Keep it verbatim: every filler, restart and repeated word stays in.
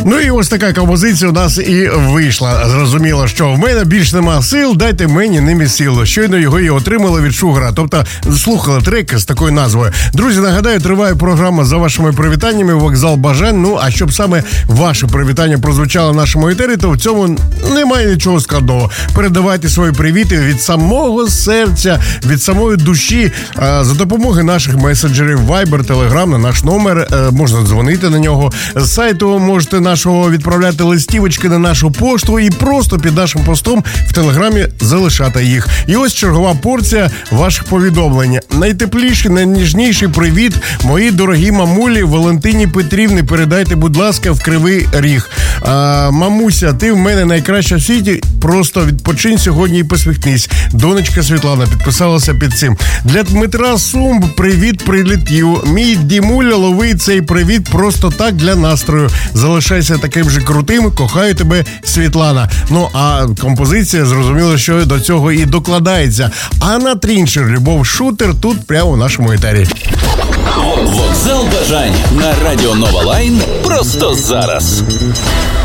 Ну і ось така композиція у нас і вийшла. Зрозуміло, що в мене більш нема сил, дайте мені ними силу. Щойно його і отримали від Шугара. Тобто слухали трек з такою назвою. Друзі, нагадаю, триває програма за вашими привітаннями «Вокзал бажань». Ну, а щоб саме ваше привітання прозвучало в нашому етері, то в цьому немає нічого складного. Передавайте свої привіти від самого серця, від самої душі, за допомогою наших месенджерів Viber, Telegram, на наш номер. Можна дзвонити на нього. З сайту можете нашого відправляти листівочки на нашу пошту і просто під нашим постом в Телеграмі залишати їх. І ось чергова порція ваших повідомлень. Найтепліший, найніжніший привіт моїй дорогій мамулі Валентині Петрівні. Передайте, будь ласка, в Кривий Ріг. А, мамуся, ти в мене найкраща в світі. Просто відпочинь сьогодні і посміхнись. Донечка Світлана підписалася під цим. Для Дмитра Сумб привіт прилетів. Мій Дімуля, лови цей привіт просто так для настрою. Залишайся таким же крутим. Кохаю тебе, Світлана. Ну, а композиція, зрозуміло, що до цього і докладається. Анна Трінчер, Любов Шутер, тут прямо в нашому етері. Вокзал бажань на радіо Нова Лайн просто зараз.